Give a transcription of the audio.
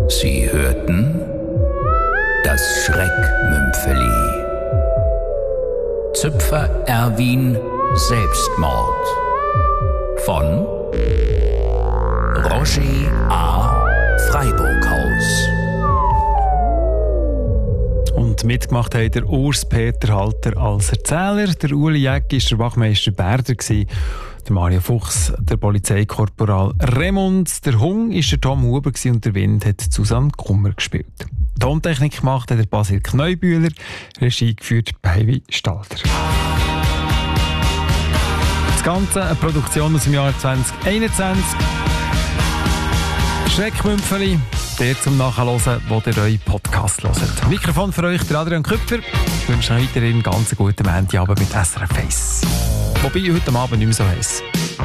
Sie hörten das Schreckmümpfeli. Züpfer Erwin Selbstmord von Roger A. Freiburghaus. Und mitgemacht hat der Urs-Peter Halter als Erzähler, der Uli Jäcki war der Wachmeister Berder, der Mario Fuchs, der Polizeikorporal Remund, der Hung war der Tom Huber und der Wind hat Susanne Kummer gespielt. Tontechnik gemacht hat der Basil Kneubühler, Regie geführt Päivi Stalder. Das Ganze eine Produktion aus dem Jahr 2021. Schreckmümpfeli, der zum Nachhören, wo ihr euren Podcast hört. Mikrofon für euch, der Adrian Küpfer. Ich wünsche euch weiterhin einen ganz guten Montagabend mit SRF 1. Wobei heute Abend nicht mehr so heiß.